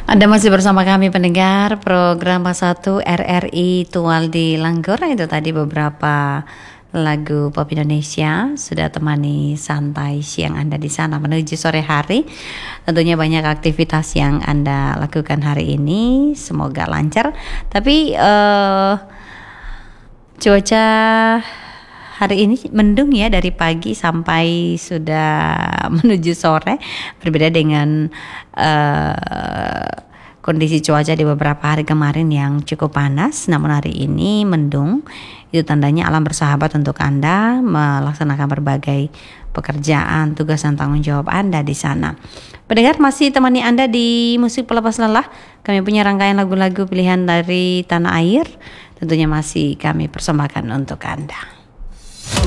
Anda masih bersama kami pendengar program satu RRI Tual di Langgor. Itu tadi beberapa lagu pop Indonesia sudah temani santai siang Anda di sana menuju sore hari. Tentunya banyak aktivitas yang Anda lakukan hari ini, semoga lancar. Tapi cuaca hari ini mendung ya, dari pagi sampai sudah menuju sore. Berbeda dengan kondisi cuaca di beberapa hari kemarin yang cukup panas, namun hari ini mendung. Itu tandanya alam bersahabat untuk Anda melaksanakan berbagai pekerjaan, tugas dan tanggung jawab Anda di sana. Pendengar, masih temani Anda di Musik Pelepas Lelah. Kami punya rangkaian lagu-lagu pilihan dari tanah air. Tentunya masih kami persembahkan untuk Anda.